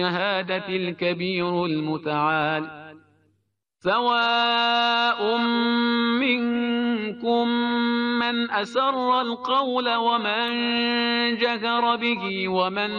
الشهادة الكبير المتعال سواء منكم من أسر القول ومن جهر به ومن